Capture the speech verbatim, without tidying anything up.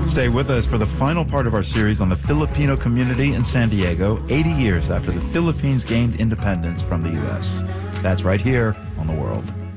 Stay with us for the final part of our series on the Filipino community in San Diego, eighty years after the Philippines gained independence from the U S. That's right here on The World.